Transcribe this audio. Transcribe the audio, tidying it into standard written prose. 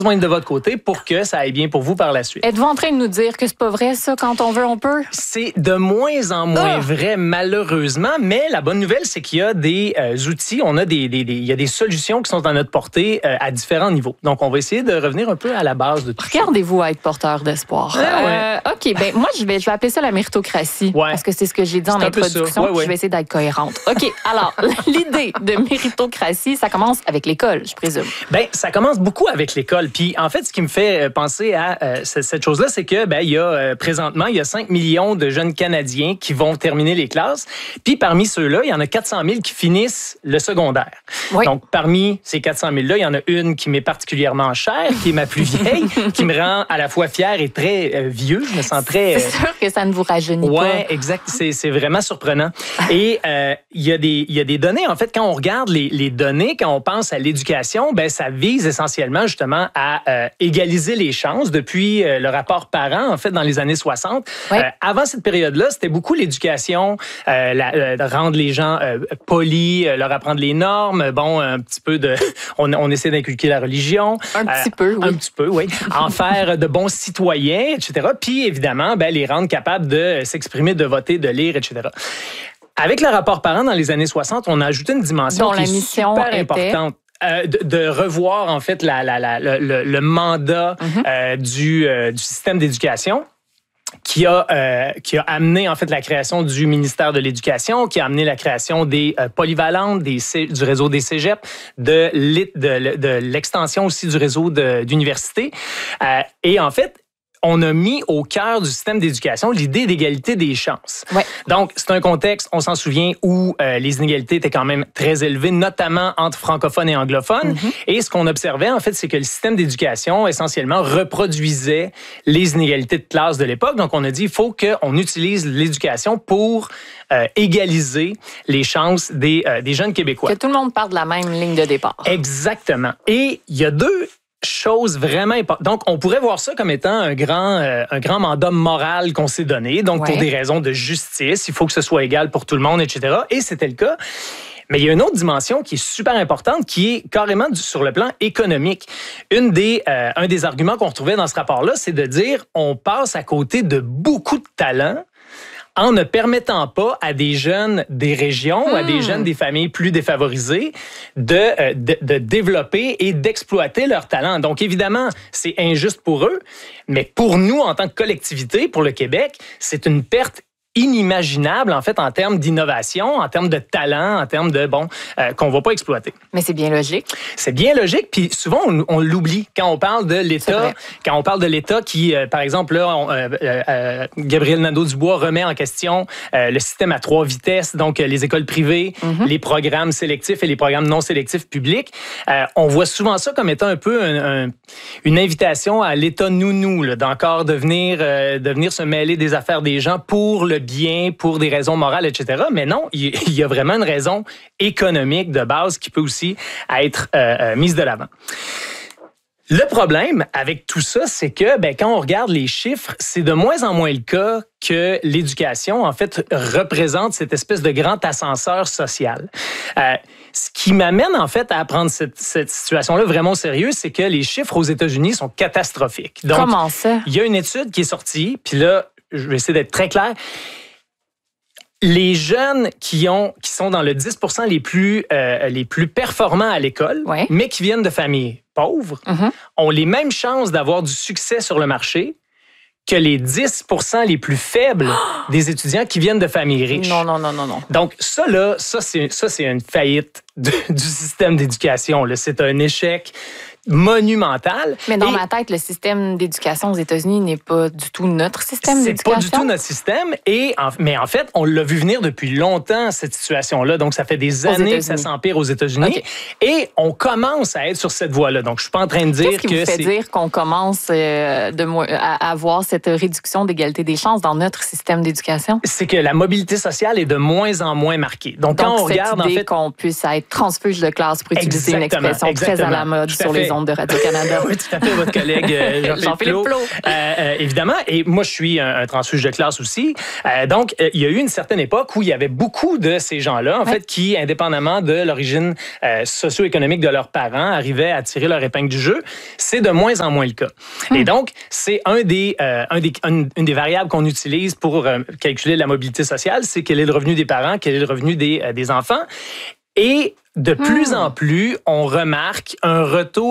besoin de votre côté pour que ça aille bien pour vous par la suite. Êtes-vous en train de nous dire que c'est pas vrai, ça, quand on veut, on peut? C'est de moins en moins vrai, malheureusement, mais la bonne nouvelle, c'est qu'il y a des outils, il y a des solutions qui sont à notre portée à différents niveaux. Donc, on va essayer de revenir un peu à la base de tout ça. Regardez-vous à être porteur d'espoir. OK, ben moi, je vais appeler ça la méritocratie, parce que c'est ce que j'ai dit en introduction. Je vais essayer d'être cohérente. OK, alors, l'idée de méritocratie, ça commence avec l'école, je présume. Ben, ça commence beaucoup avec l'école. Puis, en fait, ce qui me fait penser à cette chose-là, c'est que il y a présentement, il y a 5 millions de jeunes Canadiens qui vont terminer les classes. Puis, parmi ceux-là, il y en a 400 000 qui finissent le secondaire. Oui. Donc, parmi ces 400 000-là, il y en a une qui m'est particulièrement chère, qui est ma plus vieille, qui me rend à la fois fier et très vieux. Je me sens très... C'est sûr que ça ne vous rajeunit pas. Oui, exact. C'est vraiment surprenant. Et il y a des données. En fait, quand on regarde les données, quand on pense à l'éducation, ça vise essentiellement justement à égaliser les chances depuis le rapport parent, en fait, dans les années 60. Oui. Avant cette période-là, c'était beaucoup l'éducation, rendre les gens polis, leur apprendre les normes, un petit peu de... On essaie d'inculquer la religion. Un petit peu, oui. Un petit peu, oui. En faire de bons citoyens, etc. Puis, évidemment, les rendre capables de s'exprimer, de voter, de lire, etc. Avec le rapport parent, dans les années 60, on a ajouté une dimension qui est super importante. De revoir, en fait, le mandat du système d'éducation qui a amené, en fait, la création du ministère de l'Éducation, qui a amené la création des polyvalentes, du réseau des cégeps, de l'extension aussi du réseau d'universités. Et en fait, on a mis au cœur du système d'éducation l'idée d'égalité des chances. Ouais. Donc, c'est un contexte, on s'en souvient, où les inégalités étaient quand même très élevées, notamment entre francophones et anglophones. Mm-hmm. Et ce qu'on observait, en fait, c'est que le système d'éducation, essentiellement, reproduisait les inégalités de classe de l'époque. Donc, on a dit, il faut qu'on utilise l'éducation pour égaliser les chances des jeunes Québécois. Que tout le monde parte de la même ligne de départ. Exactement. Et il y a deux chose vraiment importante. Donc, on pourrait voir ça comme étant un grand mandat moral qu'on s'est donné. Donc, pour des raisons de justice, il faut que ce soit égal pour tout le monde, etc. Et c'était le cas. Mais il y a une autre dimension qui est super importante, qui est carrément sur le plan économique. Un des arguments qu'on retrouvait dans ce rapport-là, c'est de dire on passe à côté de beaucoup de talents en ne permettant pas à des jeunes des régions ou à des jeunes des familles plus défavorisées de développer et d'exploiter leurs talents. Donc, évidemment, c'est injuste pour eux, mais pour nous, en tant que collectivité, pour le Québec, c'est une perte inimaginable, en fait, en termes d'innovation, en termes de talent, en termes de, qu'on ne va pas exploiter. Mais c'est bien logique. C'est bien logique, puis souvent, on l'oublie quand on parle de l'État. Quand on parle de l'État qui, par exemple, là, Gabriel Nadeau-Dubois remet en question le système à 3 vitesses, donc les écoles privées, les programmes sélectifs et les programmes non sélectifs publics. On voit souvent ça comme étant un peu une invitation à l'État nounou, là, d'encore de venir se mêler des affaires des gens pour le bien, pour des raisons morales, etc. Mais non, il y a vraiment une raison économique de base qui peut aussi être mise de l'avant. Le problème avec tout ça, c'est que quand on regarde les chiffres, c'est de moins en moins le cas que l'éducation, en fait, représente cette espèce de grand ascenseur social. Ce qui m'amène, en fait, à prendre cette situation-là vraiment au sérieux, c'est que les chiffres aux États-Unis sont catastrophiques. Donc, comment ça? Il y a une étude qui est sortie, puis là, je vais essayer d'être très clair. Les jeunes qui sont dans le 10% les plus performants à l'école, mais qui viennent de familles pauvres, ont les mêmes chances d'avoir du succès sur le marché que les 10% les plus faibles des étudiants qui viennent de familles riches. Non. Donc, ça, c'est une faillite du système d'éducation, là. C'est un échec monumental. Mais dans ma tête, le système d'éducation aux États-Unis n'est pas du tout notre système d'éducation. C'est pas du tout notre système. Mais en fait, on l'a vu venir depuis longtemps, cette situation-là. Donc, ça fait des années que ça s'empire aux États-Unis. Okay. Et on commence à être sur cette voie-là. Donc, je suis pas en train de dire Qu'est-ce qui vous fait dire qu'on commence à avoir cette réduction d'égalité des chances dans notre système d'éducation? C'est que la mobilité sociale est de moins en moins marquée. Donc quand on regarde, cette idée qu'on puisse être transfuge de classe, pour utiliser une expression très à la mode sur les les ondes de Radio-Canada. Oui, tout à fait, votre collègue Jean-Philippe Plot. Évidemment, et moi, je suis un transfuge de classe aussi. Donc, il y a eu une certaine époque où il y avait beaucoup de ces gens-là, en fait, qui, indépendamment de l'origine socio-économique de leurs parents, arrivaient à tirer leur épingle du jeu. C'est de moins en moins le cas. Et donc, c'est une des variables qu'on utilise pour calculer la mobilité sociale, c'est quel est le revenu des parents, quel est le revenu des enfants. Et de plus en plus, on remarque un retour